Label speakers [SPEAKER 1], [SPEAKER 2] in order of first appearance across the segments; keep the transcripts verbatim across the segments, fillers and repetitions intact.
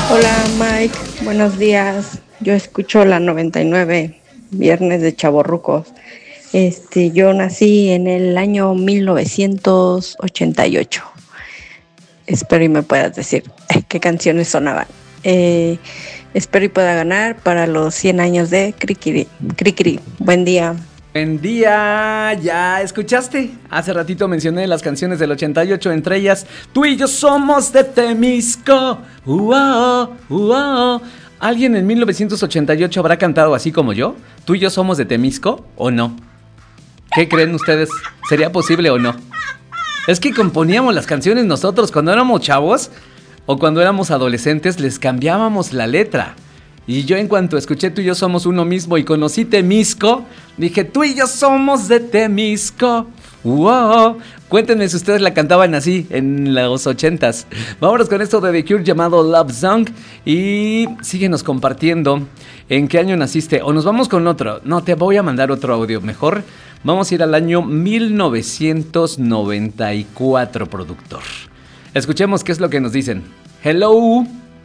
[SPEAKER 1] Hola Mike, buenos días. Yo escucho la noventa y nueve, Viernes de Chavorrucos. Este, yo nací en el año mil novecientos ochenta y ocho. Espero y me puedas decir eh, qué canciones sonaban. Eh, espero y pueda ganar para los cien años de Cricri. Cricri. Buen día.
[SPEAKER 2] Buen día, ¿ya escuchaste? Hace ratito mencioné las canciones del ochenta y ocho, entre ellas Tú y yo somos de Temisco. Uah, uah. ¿Alguien en mil novecientos ochenta y ocho habrá cantado así como yo? ¿Tú y yo somos de Temisco o no? ¿Qué creen ustedes? ¿Sería posible o no? Es que componíamos las canciones nosotros cuando éramos chavos o cuando éramos adolescentes, les cambiábamos la letra. Y yo en cuanto escuché Tú y yo somos uno mismo y conocí Temisco, dije Tú y yo somos de Temisco. ¡Wow! Cuéntenme si ustedes la cantaban así en los ochentas. Vámonos con esto de The Cure llamado Love Song. Y síguenos compartiendo en qué año naciste. O nos vamos con otro. No, te voy a mandar otro audio mejor. Vamos a ir al año mil novecientos noventa y cuatro, productor. Escuchemos qué es lo que nos dicen. Hello.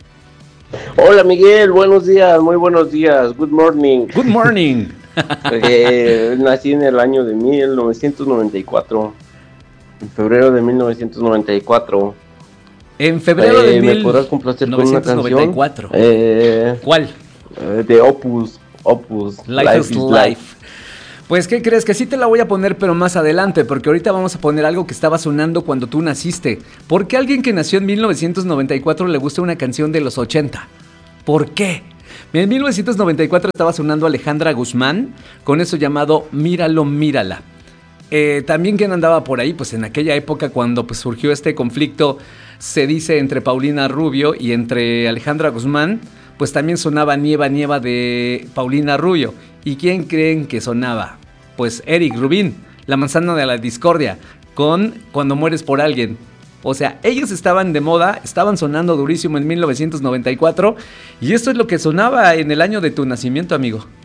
[SPEAKER 3] Hola Miguel, buenos días, muy buenos días, good morning.
[SPEAKER 2] Good morning.
[SPEAKER 3] eh, nací en el año de mil novecientos noventa y cuatro, en febrero de mil novecientos noventa y cuatro.
[SPEAKER 2] En febrero
[SPEAKER 3] eh,
[SPEAKER 2] de
[SPEAKER 3] ¿Me podrás complacer con una canción?
[SPEAKER 2] Eh, ¿Cuál?
[SPEAKER 3] Eh, de Opus, Opus,
[SPEAKER 2] Life, Life is Life. life. Pues, ¿qué crees? Que sí te la voy a poner, pero más adelante, porque ahorita vamos a poner algo que estaba sonando cuando tú naciste. ¿Por qué a alguien que nació en mil novecientos noventa y cuatro le gusta una canción de los ochenta? ¿Por qué? En mil novecientos noventa y cuatro estaba sonando Alejandra Guzmán con eso llamado Míralo, mírala. Eh, también, ¿quién andaba por ahí? Pues en aquella época cuando pues, surgió este conflicto, se dice, entre Paulina Rubio y entre Alejandra Guzmán, pues también sonaba Nieva, Nieva de Paulina Rubio. ¿Y quién creen que sonaba? Pues Eric Rubin, La manzana de la discordia, con Cuando mueres por alguien. O sea, ellos estaban de moda, estaban sonando durísimo en mil novecientos noventa y cuatro, y esto es lo que sonaba en el año de tu nacimiento, amigo.